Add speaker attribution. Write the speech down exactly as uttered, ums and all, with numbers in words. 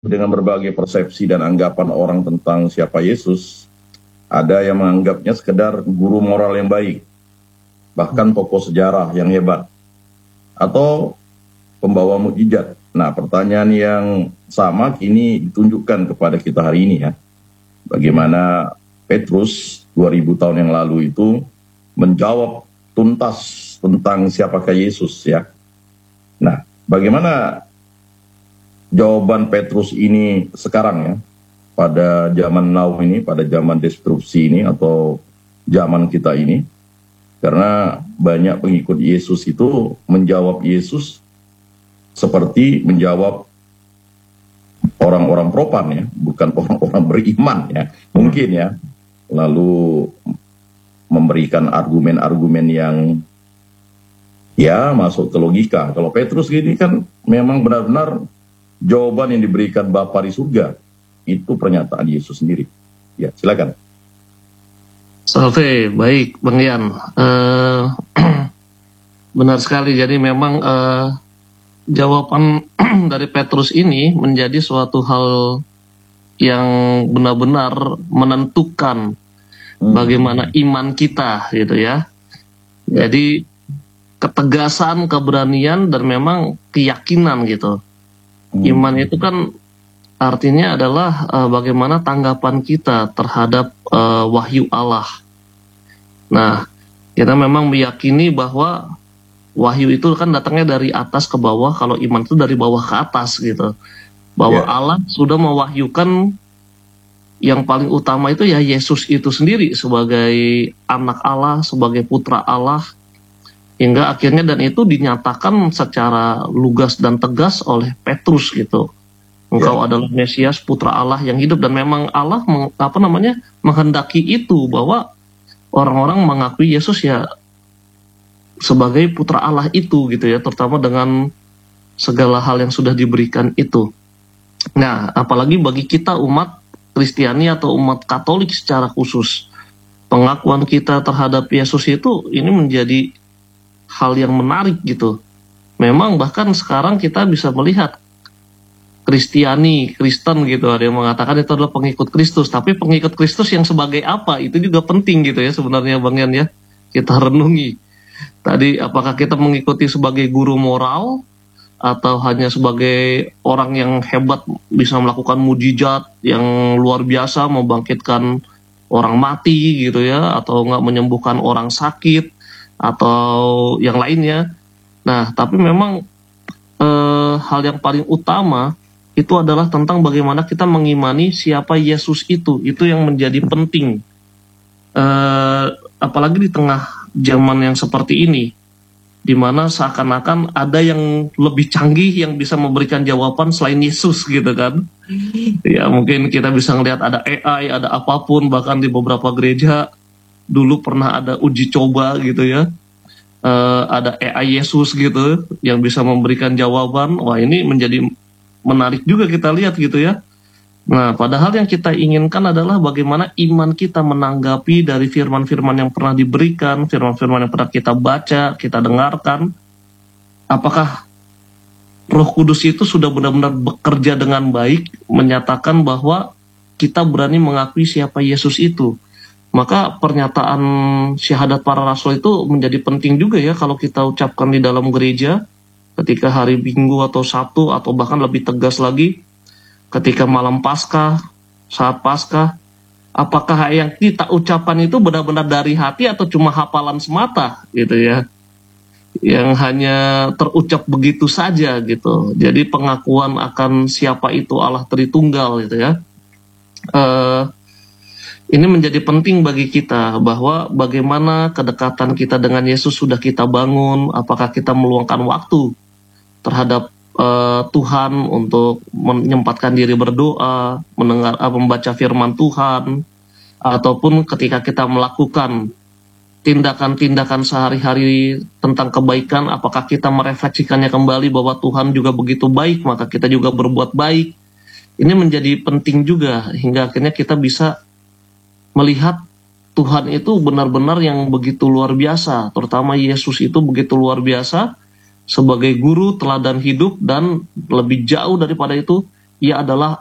Speaker 1: Dengan berbagai persepsi dan anggapan orang tentang siapa Yesus, ada yang menganggapnya sekedar guru moral yang baik, bahkan tokoh sejarah yang hebat, atau pembawa mukjizat. Nah, pertanyaan yang sama kini ditunjukkan kepada kita hari ini ya. Bagaimana Petrus dua ribu tahun yang lalu itu menjawab tuntas tentang siapakah Yesus ya. Nah, bagaimana jawaban Petrus ini sekarang ya, pada zaman now ini, pada zaman disrupsi ini atau zaman kita ini, karena banyak pengikut Yesus itu menjawab Yesus seperti menjawab orang-orang propan ya, bukan orang-orang beriman ya, mungkin ya, lalu memberikan argumen-argumen yang ya masuk ke logika. Kalau Petrus gini kan memang benar-benar jawaban yang diberikan Bapa di surga, itu pernyataan Yesus sendiri. Ya, silakan.
Speaker 2: Oke, baik, Bang Yan. Uh, benar sekali. Jadi memang uh, jawaban dari Petrus ini menjadi suatu hal yang benar-benar menentukan hmm. bagaimana iman kita, gitu ya. ya. Jadi ketegasan, keberanian, dan memang keyakinan gitu. Iman itu kan artinya adalah uh, bagaimana tanggapan kita terhadap uh, wahyu Allah. Nah, kita memang meyakini bahwa wahyu itu kan datangnya dari atas ke bawah, kalau iman itu dari bawah ke atas gitu. Bahwa yeah. Allah sudah mewahyukan yang paling utama itu ya Yesus itu sendiri sebagai anak Allah, sebagai putra Allah. Hingga akhirnya dan itu dinyatakan secara lugas dan tegas oleh Petrus gitu. Engkau ya. adalah Mesias, putra Allah yang hidup, dan memang Allah meng, apa namanya menghendaki itu, bahwa orang-orang mengakui Yesus ya sebagai putra Allah itu gitu ya, terutama dengan segala hal yang sudah diberikan itu. Nah, apalagi bagi kita umat Kristiani atau umat Katolik secara khusus, pengakuan kita terhadap Yesus itu ini menjadi hal yang menarik gitu. Memang bahkan sekarang kita bisa melihat Kristiani, Kristen gitu, ada yang mengatakan itu adalah pengikut Kristus, tapi pengikut Kristus yang sebagai apa, itu juga penting gitu ya sebenarnya Bang Yan ya, kita renungi. Tadi apakah kita mengikuti sebagai guru moral, atau hanya sebagai orang yang hebat bisa melakukan mujizat yang luar biasa, membangkitkan orang mati gitu ya, atau nggak menyembuhkan orang sakit, atau yang lainnya. Nah, tapi memang eh, hal yang paling utama itu adalah tentang bagaimana kita mengimani siapa Yesus itu. Itu yang menjadi penting. Eh, apalagi di tengah zaman yang seperti ini, di mana seakan-akan ada yang lebih canggih yang bisa memberikan jawaban selain Yesus gitu kan. Ya mungkin kita bisa ngelihat ada A I, ada apapun, bahkan di beberapa gereja dulu pernah ada uji coba gitu ya, uh, ada A I Yesus gitu yang bisa memberikan jawaban. Wah, ini menjadi menarik juga kita lihat gitu ya. Nah, padahal yang kita inginkan adalah bagaimana iman kita menanggapi dari firman-firman yang pernah diberikan, firman-firman yang pernah kita baca, kita dengarkan. Apakah Roh Kudus itu sudah benar-benar bekerja dengan baik, menyatakan bahwa kita berani mengakui siapa Yesus itu. Maka pernyataan syahadat para rasul itu menjadi penting juga ya kalau kita ucapkan di dalam gereja ketika hari Minggu atau Sabtu, atau bahkan lebih tegas lagi ketika malam Paskah, saat Paskah. Apakah yang kita ucapkan itu benar-benar dari hati atau cuma hafalan semata gitu ya, yang hanya terucap begitu saja gitu. Jadi pengakuan akan siapa itu Allah Tritunggal gitu ya, uh, ini menjadi penting bagi kita, bahwa bagaimana kedekatan kita dengan Yesus sudah kita bangun. Apakah kita meluangkan waktu terhadap uh, Tuhan untuk menyempatkan diri berdoa, mendengar, uh, membaca firman Tuhan, ataupun ketika kita melakukan tindakan-tindakan sehari-hari tentang kebaikan, apakah kita merefleksikannya kembali bahwa Tuhan juga begitu baik, maka kita juga berbuat baik. Ini menjadi penting juga, hingga akhirnya kita bisa melihat Tuhan itu benar-benar yang begitu luar biasa, terutama Yesus itu begitu luar biasa sebagai guru teladan hidup, dan lebih jauh daripada itu ia adalah